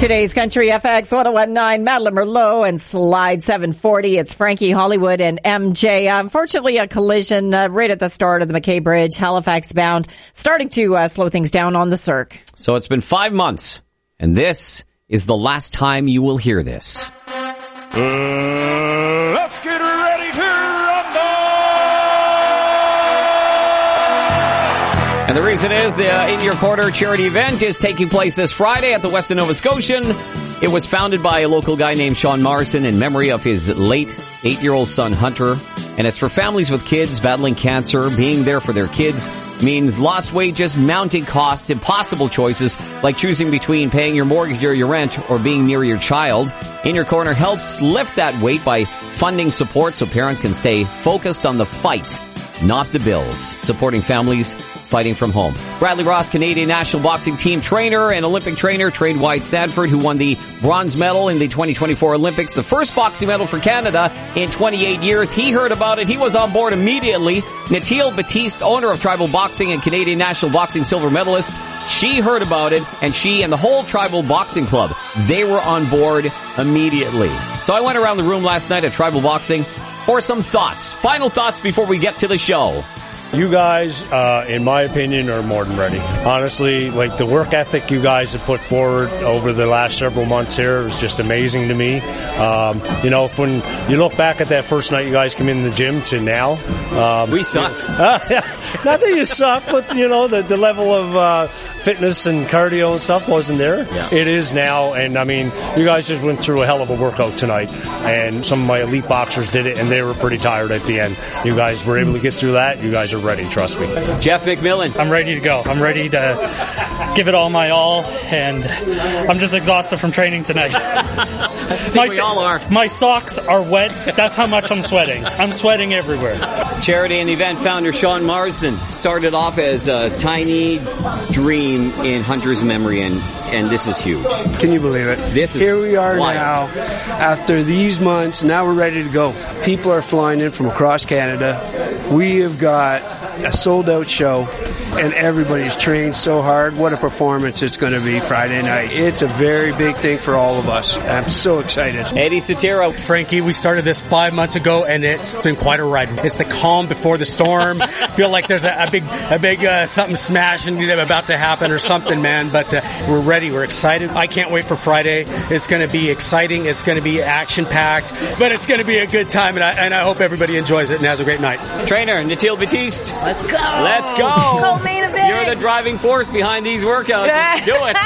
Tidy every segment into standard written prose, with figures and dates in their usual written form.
Today's Country FX 1019, Madeline Merlot and Slide 740. It's Frankie Hollywood and MJ. Unfortunately, a collision right at the start of the McKay Bridge, Halifax bound, starting to slow things down on the circ. So it's been 5 months, and this is the last time you will hear this. Let's get ready to rumble! And the reason is the In Your Corner charity event is taking place this Friday at the Westin Nova Scotian. It was founded by a local guy named Sean Morrison in memory of his late 8-year-old son, Hunter. And it's for families with kids battling cancer. Being there for their kids means lost wages, mounting costs, impossible choices like choosing between paying your mortgage or your rent or being near your child. In Your Corner helps lift that weight by funding support so parents can stay focused on the fight, not the bills, supporting families fighting from home. Bradley Ross, Canadian national boxing team trainer and Olympic trainer, trained Wyatt Sanford, who won the bronze medal in the 2024 Olympics, the first boxing medal for Canada in 28 years. He heard about it. He was on board immediately. Natil Batiste, owner of Tribal Boxing and Canadian national boxing silver medalist, she heard about it, and she and the whole Tribal Boxing Club, they were on board immediately. So I went around the room last night at Tribal Boxing for some thoughts. Final thoughts before we get to the show. You guys, in my opinion, are more than ready. Honestly, like the work ethic you guys have put forward over the last several months here is just amazing to me. When you look back at that first night you guys came in the gym to now. We sucked. Not that you suck, but, the level of fitness and cardio and stuff wasn't there. Yeah. It is now, and I mean, you guys just went through a hell of a workout tonight, and some of my elite boxers did it, and they were pretty tired at the end. You guys were able to get through that. You guys are ready, trust me. Jeff McMillan. I'm ready to go. I'm ready to give it all my all, and I'm just exhausted from training tonight. I think we all are. My socks are wet. That's how much I'm sweating. I'm sweating everywhere. Charity and event founder Sean Marsden started off as a tiny dream in Hunter's memory, and this is huge. Can you believe it? This is Here we are wild. now, after these months, now we're ready to go. People are flying in from across Canada. We have got a sold-out show, and everybody's trained so hard. What a performance it's going to be Friday night. It's a very big thing for all of us. I'm so excited. Eddie Satiro. Frankie, we started this 5 months ago, and it's been quite a ride. It's the calm before the storm. Feel like there's a big something smashing about to happen or something, man. But we're ready. We're excited. I can't wait for Friday. It's going to be exciting. It's going to be action-packed, but it's going to be a good time, and I hope everybody enjoys it and has a great night. Trainer Natil Batiste. Let's go. Let's go. Go main event. You're the driving force behind these workouts. Let's do it.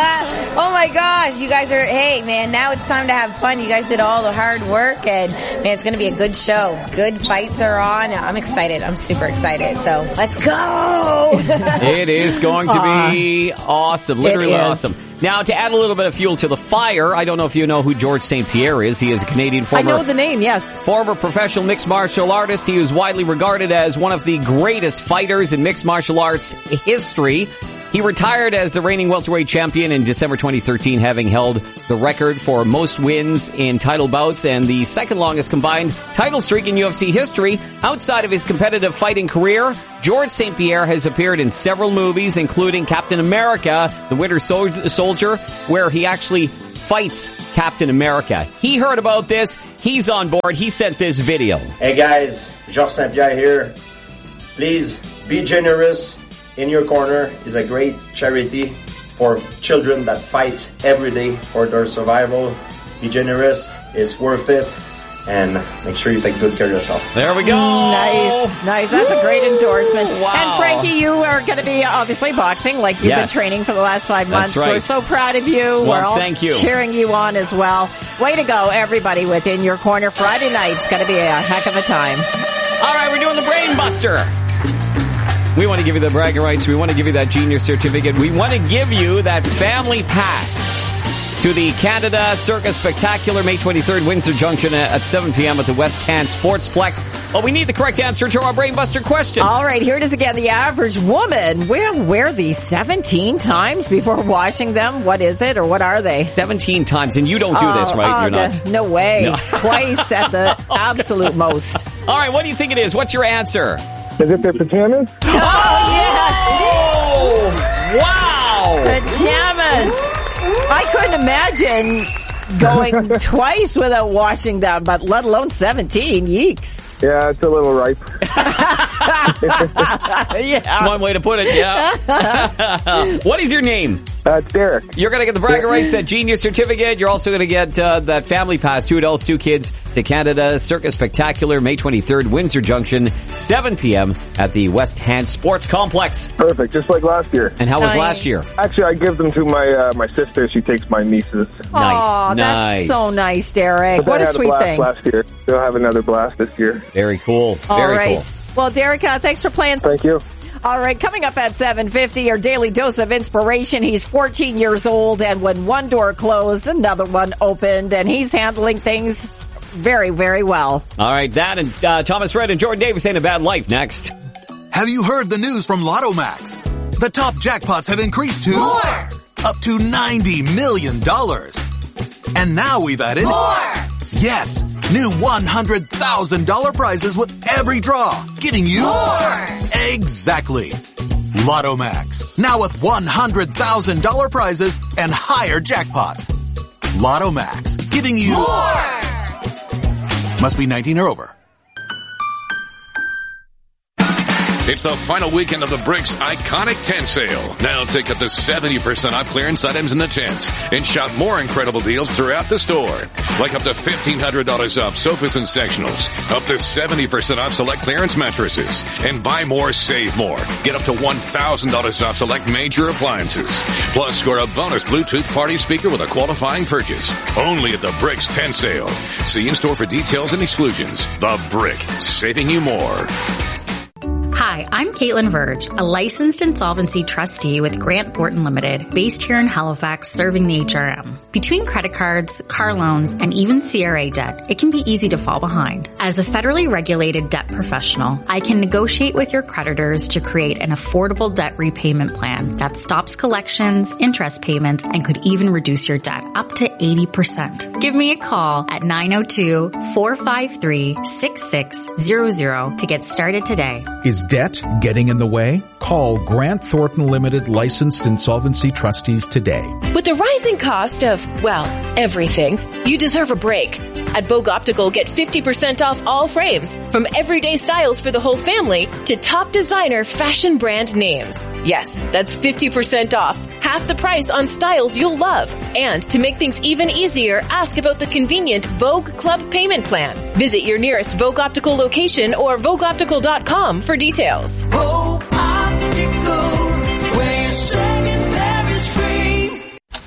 Oh my gosh, you guys are, hey man, now it's time to have fun. You guys did all the hard work, and man, it's going to be a good show. Good fights are on. I'm excited. I'm super excited. So let's go. It is going to be awesome. Literally awesome. Now, to add a little bit of fuel to the fire, I don't know if you know who George St. Pierre is. He is a Canadian I know the name, yes. Former professional mixed martial artist. He is widely regarded as one of the greatest fighters in mixed martial arts history. He retired as the reigning welterweight champion in December 2013, having held the record for most wins in title bouts and the second longest combined title streak in UFC history. Outside of his competitive fighting career, George St. Pierre has appeared in several movies, including Captain America, The Winter Soldier, where he actually fights Captain America. He heard about this. He's on board. He sent this video. Hey guys, George St. Pierre here. Please be generous. In Your Corner is a great charity for children that fight every day for their survival. Be generous. It's worth it. And make sure you take good care of yourself. There we go. Nice. That's a great endorsement. Wow. And Frankie, you are going to be obviously boxing like you've been training for the last 5 months. That's right. We're so proud of you. Well, We're all thank you. cheering you on as well. Way to go, everybody, within Your Corner. Friday night's going to be a heck of a time. All right, we're doing the Brain Buster. We want to give you the bragging rights. We want to give you that genius certificate. We want to give you that family pass to the Canada Circus Spectacular, May 23rd, Windsor Junction at 7 p.m. at the West Hand Sportsplex. But we need the correct answer to our Brain Buster question. All right, here it is again. The average woman will wear these 17 times before washing them. What is it, or what are they? 17 times, and you don't do this, right? You're not. No way. No. Twice at the absolute most. All right, what do you think it is? What's your answer? Is it their pajamas? Oh, yes! Oh, wow! Pajamas! I couldn't imagine going twice without washing them, but let alone 17. Yeeks. Yeah, it's a little ripe. Yeah. That's one way to put it, yeah. What is your name? Derek. You're going to get the bragging rights, that Genius certificate. You're also going to get that family pass, 2 adults, 2 kids to Canada Circus Spectacular, May 23rd, Windsor Junction, 7 p.m. at the West Hand Sports Complex. Perfect, just like last year. And how was last year? Actually, I give them to my sister. She takes my nieces. Nice. That's so nice, Derek. But What a they had sweet blast thing. last year. They'll have another blast this year. Very cool. All Very right. cool. Well, Derek, thanks for playing. Thank you. All right, coming up at 7:50, your daily dose of inspiration. He's 14 years old, and when one door closed, another one opened, and he's handling things very, very well. All right, that and Thomas Red and Jordan Davis ain't a bad life next. Have you heard the news from Lotto Max? The top jackpots have increased to more, up to $90 million. And now we've added more. Yes, new $100,000 prizes with every draw, giving you more. Exactly. Lotto Max, now with $100,000 prizes and higher jackpots. Lotto Max, giving you more. Must be 19 or over. It's the final weekend of the Bricks Iconic Tent Sale. Now take up to 70% off clearance items in the tents and shop more incredible deals throughout the store. Like up to $1,500 off sofas and sectionals, up to 70% off select clearance mattresses, and buy more, save more. Get up to $1,000 off select major appliances. Plus, score a bonus Bluetooth party speaker with a qualifying purchase. Only at the Bricks Tent Sale. See in-store for details and exclusions. The Brick, saving you more. Hi, I'm Caitlin Verge, a licensed insolvency trustee with Grant Thornton Limited, based here in Halifax, serving the HRM. Between credit cards, car loans, and even CRA debt, it can be easy to fall behind. As a federally regulated debt professional, I can negotiate with your creditors to create an affordable debt repayment plan that stops collections, interest payments, and could even reduce your debt up to 80%. Give me a call at 902-453-6600 to get started today. Is debt getting in the way? Call Grant Thornton Limited licensed insolvency trustees today. With the rising cost of, well, everything, you deserve a break. At Vogue Optical, get 50% off all frames, from everyday styles for the whole family to top designer fashion brand names. Yes, that's 50% off, half the price on styles you'll love. And to make things even easier, ask about the convenient Vogue Club payment plan. Visit your nearest Vogue Optical location or VogueOptical.com for details. Vogue Optical, where you're saving Paris free.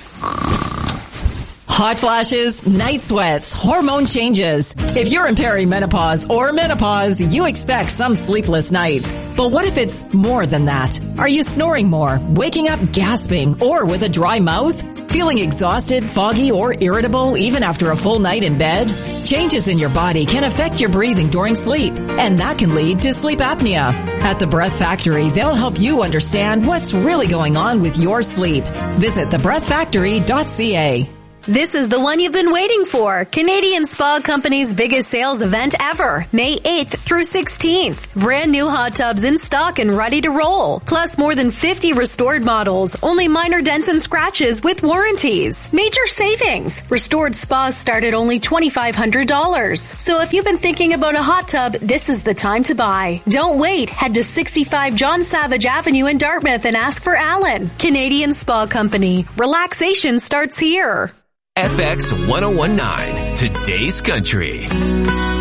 Hot flashes, night sweats, hormone changes. If you're in perimenopause or menopause, you expect some sleepless nights. But what if it's more than that? Are you snoring more, waking up gasping, or with a dry mouth? Feeling exhausted, foggy, or irritable even after a full night in bed? Changes in your body can affect your breathing during sleep, and that can lead to sleep apnea. At the Breath Factory, they'll help you understand what's really going on with your sleep. Visit thebreathfactory.ca. This is the one you've been waiting for. Canadian Spa Company's biggest sales event ever. May 8th through 16th. Brand new hot tubs in stock and ready to roll. Plus more than 50 restored models. Only minor dents and scratches with warranties. Major savings. Restored spas start at only $2,500. So if you've been thinking about a hot tub, this is the time to buy. Don't wait. Head to 65 John Savage Avenue in Dartmouth and ask for Alan. Canadian Spa Company. Relaxation starts here. FX 1019, today's country.